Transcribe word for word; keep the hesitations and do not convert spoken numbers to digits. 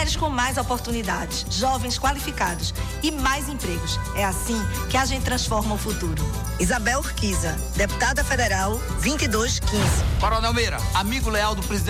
mulheres com mais oportunidades, jovens qualificados e mais empregos. É assim que a gente transforma o futuro. Isabel Urquiza, deputada federal vinte e dois quinze. Coronel Meira, amigo leal do presidente